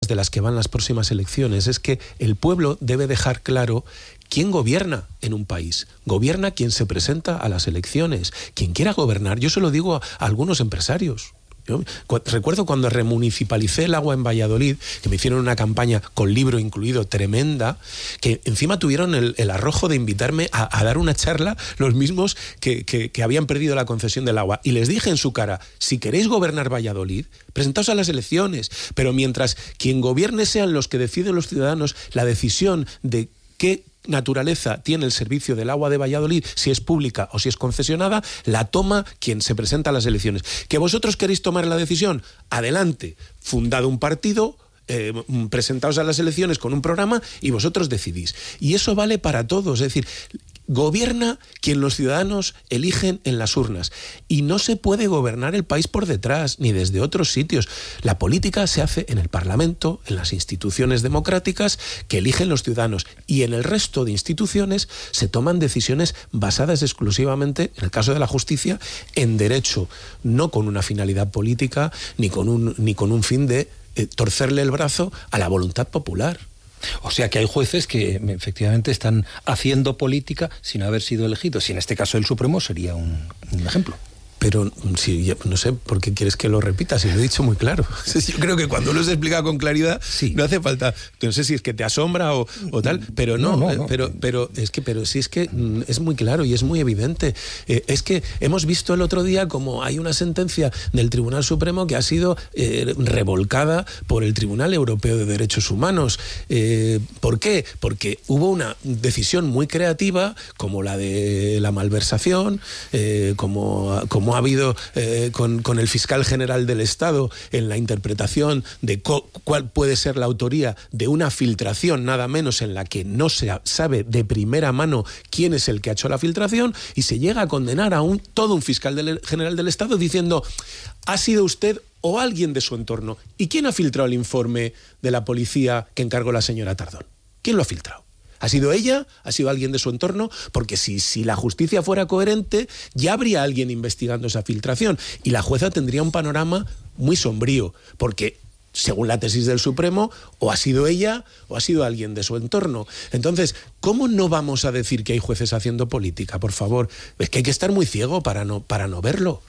de las que van las próximas elecciones es que el pueblo debe dejar claro quién gobierna en un país. Gobierna quien se presenta a las elecciones. Quien quiera gobernar, yo se lo digo a algunos empresarios. Yo recuerdo cuando remunicipalicé el agua en Valladolid, que me hicieron una campaña con libro incluido tremenda, que encima tuvieron el arrojo de invitarme a dar una charla los mismos que habían perdido la concesión del agua. Y les dije en su cara, si queréis gobernar Valladolid, presentaos a las elecciones. Pero mientras quien gobierne sean los que deciden los ciudadanos, la decisión de qué naturaleza tiene el servicio del agua de Valladolid, si es pública o si es concesionada, la toma quien se presenta a las elecciones. ¿Que vosotros queréis tomar la decisión? Adelante, fundado un partido, presentaos a las elecciones con un programa y vosotros decidís. Y eso vale para todos, es decir, gobierna quien los ciudadanos eligen en las urnas. Y no se puede gobernar el país por detrás, ni desde otros sitios. La política se hace en el Parlamento, en las instituciones democráticas que eligen los ciudadanos. Y en el resto de instituciones se toman decisiones basadas exclusivamente, en el caso de la justicia, en derecho, no con una finalidad política, ni con un fin de torcerle el brazo a la voluntad popular. O sea que hay jueces que efectivamente están haciendo política sin haber sido elegidos. Y en este caso el Supremo sería un ejemplo. Pero si, no sé por qué quieres que lo repita, si lo he dicho muy claro. Yo creo que cuando uno se explica con claridad, sí, no hace falta, no sé si es que te asombra o tal, pero no. Pero sí es que es muy claro y es muy evidente. Es que hemos visto el otro día como hay una sentencia del Tribunal Supremo que ha sido revolcada por el Tribunal Europeo de Derechos Humanos. ¿Por qué? Porque hubo una decisión muy creativa, como la de la malversación, como ha habido con el fiscal general del Estado en la interpretación de cuál puede ser la autoría de una filtración, nada menos, en la que no se sabe de primera mano quién es el que ha hecho la filtración, y se llega a condenar a todo un fiscal general del Estado diciendo: ha sido usted o alguien de su entorno. ¿Y quién ha filtrado el informe de la policía que encargó la señora Tardón? ¿Quién lo ha filtrado? ¿Ha sido ella? ¿Ha sido alguien de su entorno? Porque si la justicia fuera coherente, ya habría alguien investigando esa filtración y la jueza tendría un panorama muy sombrío, porque según la tesis del Supremo, o ha sido ella o ha sido alguien de su entorno. Entonces, ¿cómo no vamos a decir que hay jueces haciendo política? Por favor, es que hay que estar muy ciego para no verlo.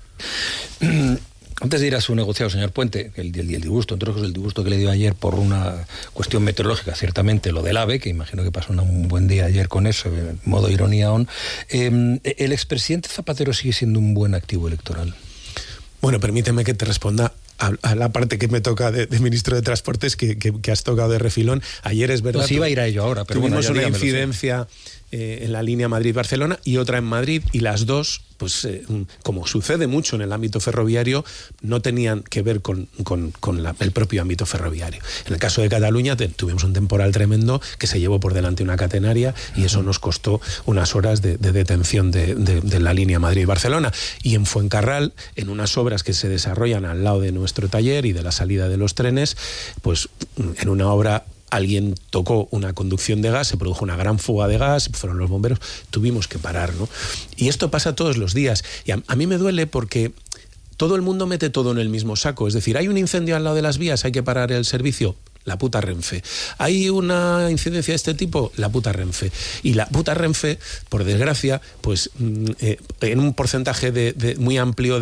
Antes de ir a su negociado, señor Puente, el disgusto, entre otros el disgusto que le dio ayer por una cuestión meteorológica, ciertamente lo del AVE, que imagino que pasó un buen día ayer con eso, modo ironía on. ¿El expresidente Zapatero sigue siendo un buen activo electoral? Bueno, permíteme que te responda a la parte que me toca de ministro de Transportes, que has tocado de refilón. Ayer es verdad... Pues iba a ir a ello ahora, pero tuvimos una incidencia en la línea Madrid-Barcelona y otra en Madrid, y las dos, pues como sucede mucho en el ámbito ferroviario, no tenían que ver con el propio ámbito ferroviario. En el caso de Cataluña tuvimos un temporal tremendo que se llevó por delante una catenaria y eso nos costó unas horas de detención de la línea Madrid-Barcelona. Y en Fuencarral, en unas obras que se desarrollan al lado de nuestro taller y de la salida de los trenes, pues en una obra alguien tocó una conducción de gas, se produjo una gran fuga de gas, fueron los bomberos, tuvimos que parar, ¿no? Y esto pasa todos los días. Y a mí me duele porque todo el mundo mete todo en el mismo saco. Es decir, hay un incendio al lado de las vías, hay que parar el servicio. La puta Renfe. Hay una incidencia de este tipo, la puta Renfe. Y la puta Renfe, por desgracia, pues en un porcentaje muy amplio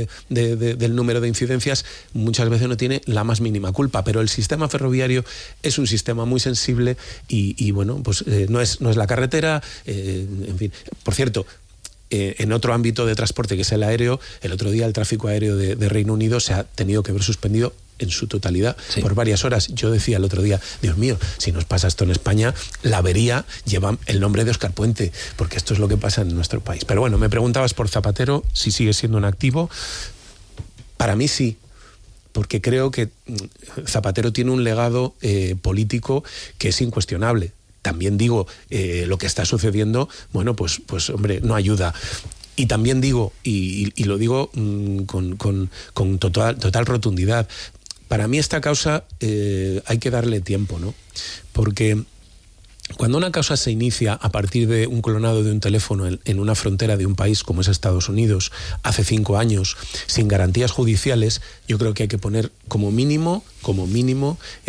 del número de incidencias, muchas veces no tiene la más mínima culpa. Pero el sistema ferroviario es un sistema muy sensible y bueno, pues no es la carretera, en fin. Por cierto, en otro ámbito de transporte, que es el aéreo, el otro día el tráfico aéreo de Reino Unido se ha tenido que ver suspendido en su totalidad, sí, por varias horas. Yo decía el otro día, Dios mío, si nos pasa esto en España, la avería lleva el nombre de Óscar Puente, porque esto es lo que pasa en nuestro país. Pero bueno, me preguntabas por Zapatero, si sigue siendo un activo. Para mí sí, porque creo que Zapatero tiene un legado político que es incuestionable. También digo, lo que está sucediendo, bueno, pues hombre, no ayuda. Y también digo, y lo digo con total rotundidad, para mí esta causa hay que darle tiempo, ¿no? Porque cuando una causa se inicia a partir de un clonado de un teléfono en una frontera de un país como es Estados Unidos, hace 5 años, sin garantías judiciales, yo creo que hay que poner como mínimo